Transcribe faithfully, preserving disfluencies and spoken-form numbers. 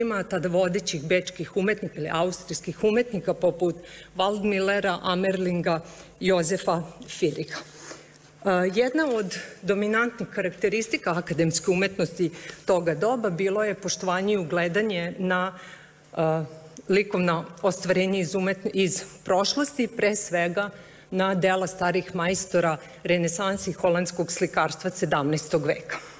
tada vodećih bečkih umetnika ili austrijskih umetnika poput Waldmillera, Amerlinga, Jozefa Filiha. Jedna od dominantnih karakteristika akademske umetnosti toga doba bilo je poštovanje i ugledanje na likovna ostvarenja iz prošlosti, pre svega na dela starih majstora renesansi holandskog slikarstva sedamnaestog veka.